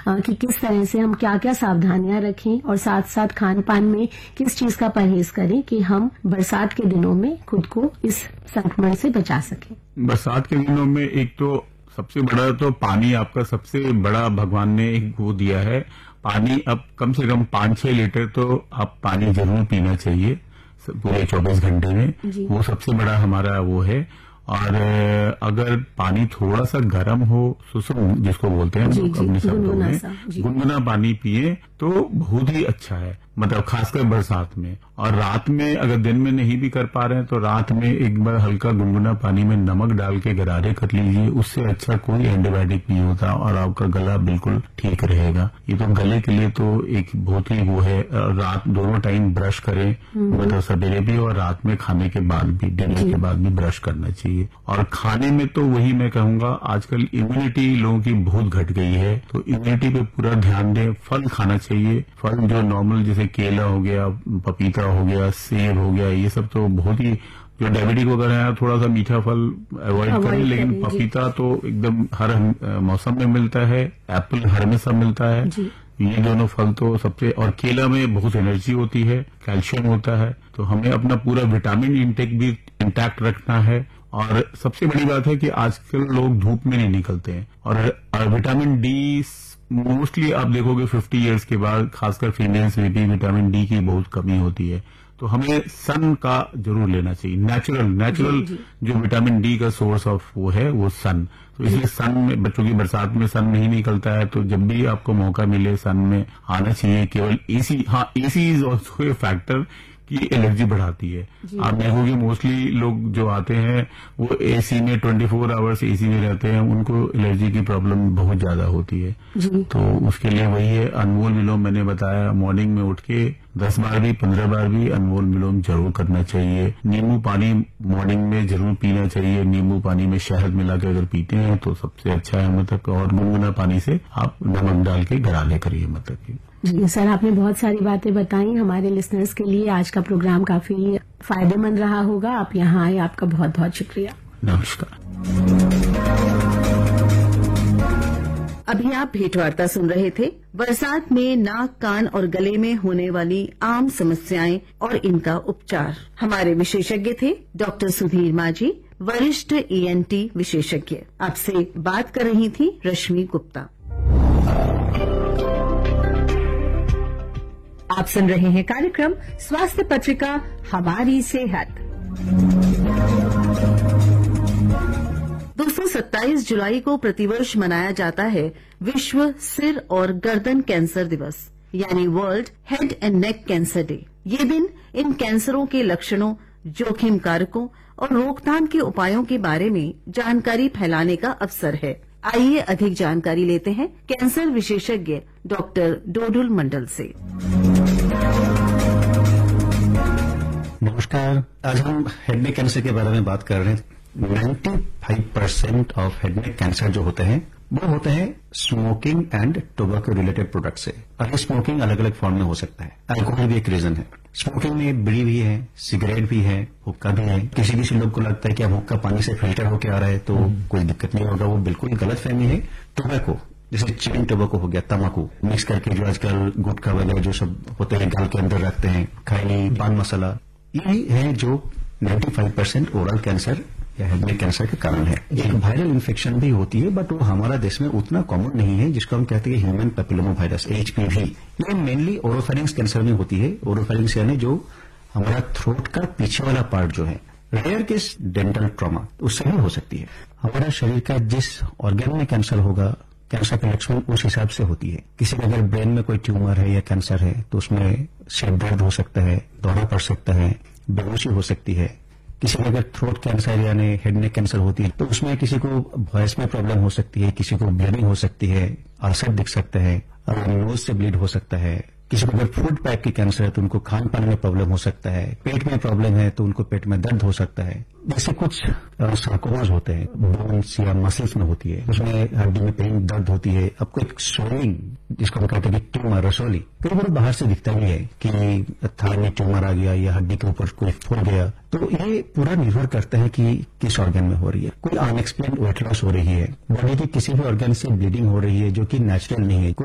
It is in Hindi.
कि किस तरह से हम क्या क्या सावधानियां रखें और साथ साथ खान पान में किस चीज का परहेज करें कि हम बरसात के दिनों में खुद को इस संक्रमण से बचा सकें। बरसात के दिनों में एक तो सबसे बड़ा तो पानी, आपका सबसे बड़ा भगवान ने एक वो दिया है पानी। अब कम से कम 5-6 लीटर तो आप पानी जरूर पीना चाहिए पूरे 24 घंटे में। वो सबसे बड़ा हमारा वो है। और अगर पानी थोड़ा सा गर्म हो, सुसुम जिसको बोलते हैं अपने शब्दों में, गुनगुना पानी पिए तो बहुत ही अच्छा है, मतलब खासकर बरसात में। और रात में अगर दिन में नहीं भी कर पा रहे हैं तो रात में एक बार हल्का गुनगुना पानी में नमक डाल के गरारे कर लीजिए। उससे अच्छा कोई एंटीबायोटिक नहीं होता और आपका गला बिल्कुल ठीक रहेगा। ये तो गले के लिए तो एक बहुत ही वो है। रात दोनों टाइम ब्रश करें, मतलब सवेरे भी और रात में खाने के बाद भी, डिनर के बाद भी ब्रश करना चाहिए। और खाने में तो वही मैं कहूंगा, आजकल इम्यूनिटी लोगों की बहुत घट गई है, तो इम्यूनिटी पे पूरा ध्यान दें। फल खाना चाहिए, फल जो नॉर्मल जैसे केला हो गया, पपीता हो गया, सेब हो गया, ये सब तो बहुत ही, जो डायबिटिक वगैरह है थोड़ा सा मीठा फल अवॉइड करें। लेकिन पपीता तो एकदम हर मौसम में मिलता है, एप्पल हर में सब मिलता है, ये दोनों फल तो सबसे। और केला में बहुत एनर्जी होती है, कैल्शियम होता है, तो हमें अपना पूरा विटामिन इंटेक भी इंटैक्ट रखना है। और सबसे बड़ी बात है कि आजकल लोग धूप में नहीं निकलते हैं, और विटामिन डी मोस्टली आप देखोगे 50 इयर्स के बाद खासकर फीमेल्स में भी विटामिन डी की बहुत कमी होती है। तो हमें सन का जरूर लेना चाहिए, नेचुरल जो विटामिन डी का सोर्स ऑफ वो है वो सन। तो इसलिए सन में, बच्चों की बरसात में सन नहीं निकलता है तो जब भी आपको मौका मिले सन में आना चाहिए। केवल एसी, हाँ AC is also a factor की एलर्जी बढ़ाती है। आप देखोगे मोस्टली लोग जो आते हैं वो एसी में 24 आवर्स एसी में रहते हैं, उनको एलर्जी की प्रॉब्लम बहुत ज्यादा होती है। तो उसके लिए वही है, अनुलोम विलोम मैंने बताया, मॉर्निंग में उठ के 10 बार भी 15 बार भी अनुलोम विलोम जरूर करना चाहिए। नींबू पानी मॉर्निंग में जरूर पीना चाहिए, नींबू पानी में शहद मिला के अगर पीते हैं तो सबसे अच्छा है, मतलब। और गुनगुना पानी से आप नमक डाल के गरारे करिए, मतलब कि। जी सर, आपने बहुत सारी बातें बताई हमारे लिसनर्स के लिए। आज का प्रोग्राम काफी फायदेमंद रहा होगा। आप यहाँ आए, आपका बहुत बहुत शुक्रिया। नमस्कार। अभी आप भेंटवार्ता सुन रहे थे बरसात में नाक, कान और गले में होने वाली आम समस्याएं और इनका उपचार। हमारे विशेषज्ञ थे डॉक्टर सुधीर माझी, वरिष्ठ ENT विशेषज्ञ। आपसे बात कर रही थी रश्मि गुप्ता। आप सुन रहे हैं कार्यक्रम स्वास्थ्य पत्रिका हमारी सेहत। दोस्तों, 27 जुलाई को प्रतिवर्ष मनाया जाता है विश्व सिर और गर्दन कैंसर दिवस, यानी world head and neck cancer day. ये दिन इन कैंसरों के लक्षणों, जोखिम कारकों और रोकथाम के उपायों के बारे में जानकारी फैलाने का अवसर है। आइए अधिक जानकारी लेते हैं कैंसर विशेषज्ञ डॉक्टर डोडुल मंडल से। नमस्कार। आज हम हेड नेक कैंसर के बारे में बात कर रहे हैं। 95% ऑफ हेड नेक कैंसर जो होते हैं वो होते हैं smoking and tobacco related product से। और ये स्मोकिंग अलग अलग फॉर्म में हो सकता है। अल्कोहल भी एक रीजन है। स्मोकिंग में बीड़ी भी है, सिगरेट भी है, हुक्का भी है। किसी किसी लोग को लगता है कि अब हुक्का पानी से फिल्टर होकर आ रहा है तो कोई दिक्कत नहीं होगा, वो बिल्कुल गलत फहमी है। टोबैको जैसे चिविंग टोबैको हो गया, तम्बाकू मिक्स करके जो आजकल गुटखा वगैरह जो सब होते हैं गाल के अंदर रखते हैं, खैनी, पान मसाला, ये है जो 95% ओरल कैंसर या हेड नेक कैंसर का कारण है। एक वायरल इन्फेक्शन भी होती है बट वो हमारा देश में उतना कॉमन नहीं है, जिसको हम कहते हैं ह्यूमन पैपिलोमा वायरस, HPV। ये मेनली ओरोफेरिंक्स कैंसर में होती है। ओरोफेरिंक्स यानी जो हमारा थ्रोट का पीछे वाला पार्ट जो है। रेयर केस डेंटल ट्रॉमा उससे भी हो सकती है। हमारा शरीर का जिस ऑर्गन में कैंसर होगा, कैंसर का लक्षण उस हिसाब से होती है। किसी का अगर ब्रेन में कोई ट्यूमर है या कैंसर है तो उसमें सिर दर्द हो सकता है, दौरा पड़ सकता है, बेहोशी हो सकती है। किसी का अगर थ्रोट कैंसर यानी हेड नेक कैंसर होती है तो उसमें किसी को वॉइस में प्रॉब्लम हो सकती है, किसी को ब्लीडिंग हो सकती है, अल्सर दिख सकता है, नोज से ब्लीड हो सकता है। किसी को अगर फूड पाइप की कैंसर है तो उनको खान पान में प्रॉब्लम हो सकता है। पेट में प्रॉब्लम है तो उनको पेट में दर्द हो सकता है। जैसे कुछ सार्कोमास होते हैं, बोन्स या मसल्स में होती है, उसमें हड्डी में पेन दर्द होती है। आपको एक स्वेलिंग जिसको हम कहते हैं कि ट्यूमर, रसौली, कई बार बाहर से दिखता भी है कि थाई में ट्यूमर आ गया या हड्डी के ऊपर कोई फूल गया। तो ये पूरा निर्भर करता है कि किस ऑर्गन में हो रही है। कोई अनएक्सप्लेन्ड वेट लॉस हो रही है, बॉडी के किसी भी ऑर्गन से ब्लीडिंग हो रही है जो कि नेचुरल नहीं है।